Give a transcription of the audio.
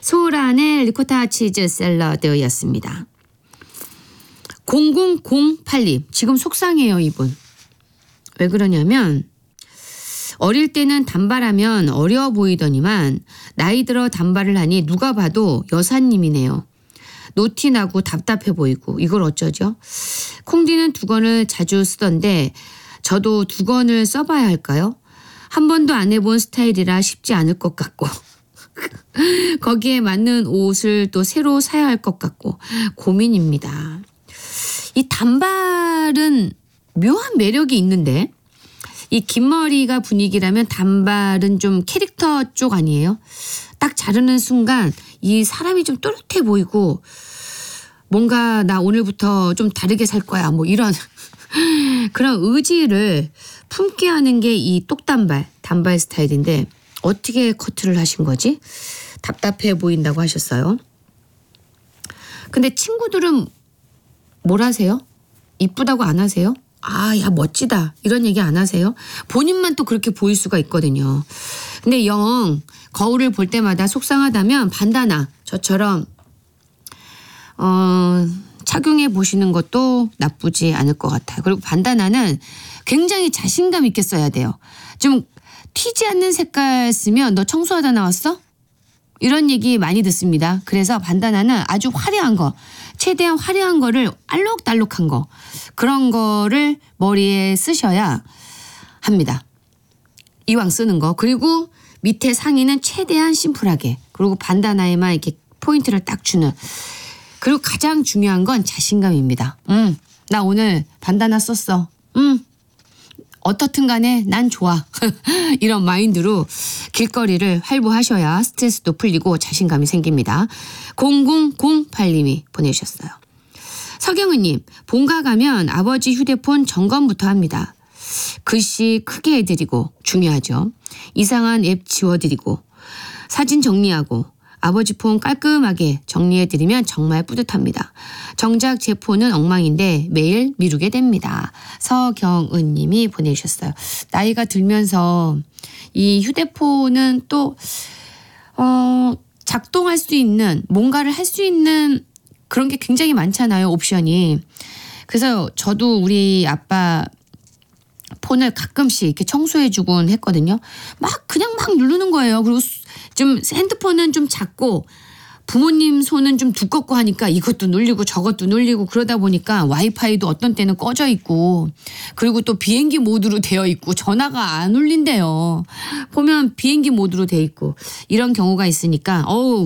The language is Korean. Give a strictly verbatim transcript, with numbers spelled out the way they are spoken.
소란의 리코타 치즈 샐러드였습니다. 공공공팔 님 지금 속상해요 이분. 왜 그러냐면 어릴 때는 단발하면 어려워 보이더니만 나이 들어 단발을 하니 누가 봐도 여사님이네요. 노티나고 답답해 보이고 이걸 어쩌죠? 콩디는 두건을 자주 쓰던데 저도 두건을 써봐야 할까요? 한 번도 안 해본 스타일이라 쉽지 않을 것 같고 거기에 맞는 옷을 또 새로 사야 할 것 같고 고민입니다. 이 단발은 묘한 매력이 있는데 이 긴 머리가 분위기라면 단발은 좀 캐릭터 쪽 아니에요? 딱 자르는 순간 이 사람이 좀 또렷해 보이고 뭔가 나 오늘부터 좀 다르게 살 거야 뭐 이런 그런 의지를 품게 하는 게 이 똑단발, 단발 스타일인데 어떻게 커트를 하신 거지? 답답해 보인다고 하셨어요. 근데 친구들은 뭘 하세요? 이쁘다고 안 하세요? 아, 야 멋지다 이런 얘기 안 하세요? 본인만 또 그렇게 보일 수가 있거든요. 근데 영 거울을 볼 때마다 속상하다면 반다나 저처럼 어, 착용해 보시는 것도 나쁘지 않을 것 같아요. 그리고 반다나는 굉장히 자신감 있게 써야 돼요. 좀 튀지 않는 색깔 쓰면 너 청소하다 나왔어? 이런 얘기 많이 듣습니다. 그래서 반다나는 아주 화려한 거, 최대한 화려한 거를 알록달록한 거 그런 거를 머리에 쓰셔야 합니다. 이왕 쓰는 거. 그리고 밑에 상의는 최대한 심플하게 그리고 반다나에만 이렇게 포인트를 딱 주는 그리고 가장 중요한 건 자신감입니다. 음, 나 오늘 반다나 썼어. 음, 어떻든 간에 난 좋아. 이런 마인드로 길거리를 활보하셔야 스트레스도 풀리고 자신감이 생깁니다. 공공공팔 님이 보내주셨어요. 서경은님, 본가 가면 아버지 휴대폰 점검부터 합니다. 글씨 크게 해드리고 중요하죠. 이상한 앱 지워드리고 사진 정리하고 아버지 폰 깔끔하게 정리해드리면 정말 뿌듯합니다. 정작 제 폰은 엉망인데 매일 미루게 됩니다. 서경은 님이 보내주셨어요. 나이가 들면서 이 휴대폰은 또 어, 작동할 수 있는 뭔가를 할 수 있는 그런 게 굉장히 많잖아요. 옵션이. 그래서 저도 우리 아빠 폰을 가끔씩 이렇게 청소해주곤 했거든요. 막 그냥 막 누르는 거예요. 그리고 좀 핸드폰은 좀 작고 부모님 손은 좀 두껍고 하니까 이것도 눌리고 저것도 눌리고 그러다 보니까 와이파이도 어떤 때는 꺼져 있고 그리고 또 비행기 모드로 되어 있고 전화가 안 울린대요. 보면 비행기 모드로 되어 있고 이런 경우가 있으니까 어우